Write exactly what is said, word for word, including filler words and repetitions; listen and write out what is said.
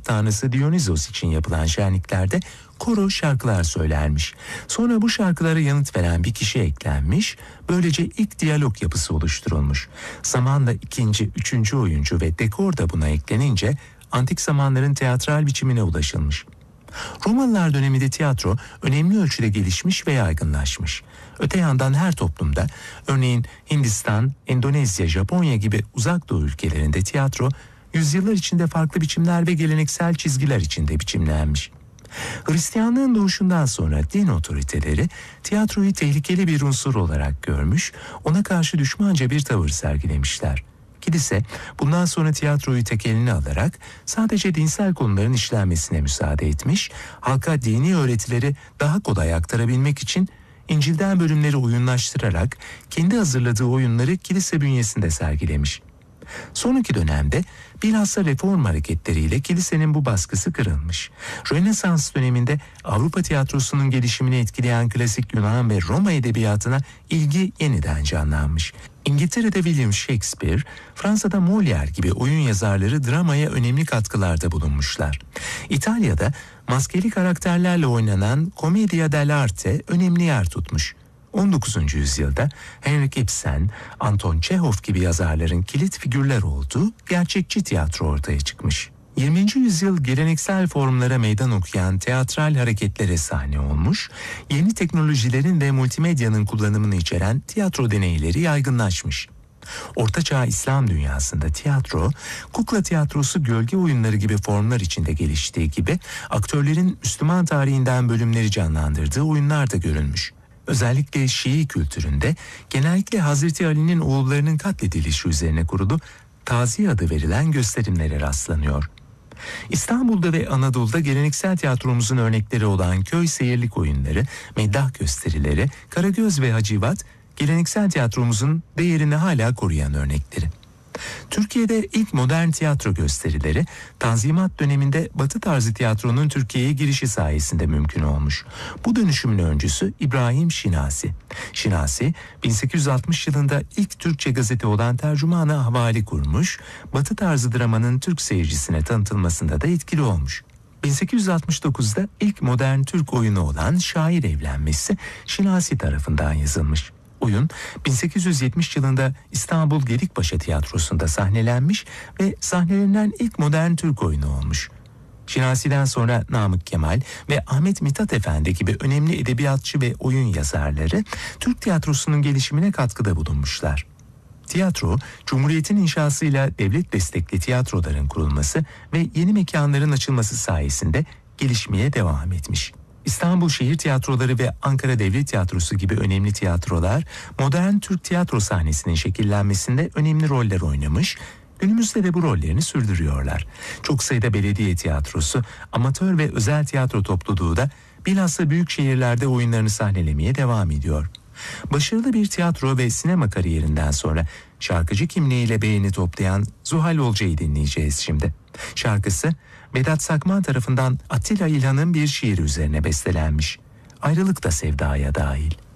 tanrısı Dionysos için yapılan şenliklerde koro şarkılar söylermiş. Sonra bu şarkılara yanıt veren bir kişi eklenmiş, böylece ilk diyalog yapısı oluşturulmuş. Zamanla ikinci, üçüncü oyuncu ve dekor da buna eklenince antik zamanların tiyatral biçimine ulaşılmış. Romalılar döneminde tiyatro önemli ölçüde gelişmiş ve yaygınlaşmış. Öte yandan her toplumda, örneğin Hindistan, Endonezya, Japonya gibi uzak doğu ülkelerinde tiyatro yüzyıllar içinde farklı biçimler ve geleneksel çizgiler içinde biçimlenmiş. Hristiyanlığın doğuşundan sonra din otoriteleri tiyatroyu tehlikeli bir unsur olarak görmüş, ona karşı düşmanca bir tavır sergilemişler. Kilise bundan sonra tiyatroyu tek eline alarak sadece dinsel konuların işlenmesine müsaade etmiş, halka dini öğretileri daha kolay aktarabilmek için İncil'den bölümleri oyunlaştırarak kendi hazırladığı oyunları kilise bünyesinde sergilemiş. Sonraki dönemde bilhassa reform hareketleriyle kilisenin bu baskısı kırılmış. Rönesans döneminde Avrupa tiyatrosunun gelişimini etkileyen klasik Yunan ve Roma edebiyatına ilgi yeniden canlanmış. İngiltere'de William Shakespeare, Fransa'da Molière gibi oyun yazarları dramaya önemli katkılarda bulunmuşlar. İtalya'da maskeli karakterlerle oynanan Commedia dell'arte önemli yer tutmuş. on dokuzuncu yüzyılda Henrik Ibsen, Anton Çehov gibi yazarların kilit figürler olduğu gerçekçi tiyatro ortaya çıkmış. yirminci yüzyıl geleneksel formlara meydan okuyan teatral hareketlere sahne olmuş, yeni teknolojilerin ve multimedyanın kullanımını içeren tiyatro deneyleri yaygınlaşmış. Ortaçağ İslam dünyasında tiyatro, kukla tiyatrosu gölge oyunları gibi formlar içinde geliştiği gibi aktörlerin Müslüman tarihinden bölümleri canlandırdığı oyunlar da görülmüş. Özellikle Şii kültüründe genellikle Hazreti Ali'nin oğullarının katledilişi üzerine kurulu taziye adı verilen gösterimlere rastlanıyor. İstanbul'da ve Anadolu'da geleneksel tiyatromuzun örnekleri olan köy seyirlik oyunları, meddah gösterileri, Karagöz ve Hacivat, geleneksel tiyatromuzun değerini hala koruyan örnekleri. Türkiye'de ilk modern tiyatro gösterileri Tanzimat döneminde Batı tarzı tiyatronun Türkiye'ye girişi sayesinde mümkün olmuş. Bu dönüşümün öncüsü İbrahim Şinasi. Şinasi bin sekiz yüz altmış yılında ilk Türkçe gazete olan Tercüman-ı Havali kurmuş, Batı tarzı dramanın Türk seyircisine tanıtılmasında da etkili olmuş. bin sekiz yüz altmış dokuzda ilk modern Türk oyunu olan Şair Evlenmesi Şinasi tarafından yazılmış. Oyun bin sekiz yüz yetmiş yılında İstanbul Gedikpaşa Tiyatrosu'nda sahnelenmiş ve sahnelenen ilk modern Türk oyunu olmuş. Şinasi'den sonra Namık Kemal ve Ahmet Mithat Efendi gibi önemli edebiyatçı ve oyun yazarları Türk tiyatrosunun gelişimine katkıda bulunmuşlar. Tiyatro, Cumhuriyet'in inşasıyla devlet destekli tiyatroların kurulması ve yeni mekanların açılması sayesinde gelişmeye devam etmiş. İstanbul Şehir Tiyatroları ve Ankara Devlet Tiyatrosu gibi önemli tiyatrolar modern Türk tiyatro sahnesinin şekillenmesinde önemli roller oynamış, günümüzde de bu rollerini sürdürüyorlar. Çok sayıda belediye tiyatrosu, amatör ve özel tiyatro topluluğu da bilhassa büyük şehirlerde oyunlarını sahnelemeye devam ediyor. Başarılı bir tiyatro ve sinema kariyerinden sonra şarkıcı kimliğiyle beğeni toplayan Zuhal Olcay'ı dinleyeceğiz şimdi. Şarkısı Vedat Sakman tarafından Atilla İlhan'ın bir şiiri üzerine bestelenmiş. Ayrılık da sevdaya dahil.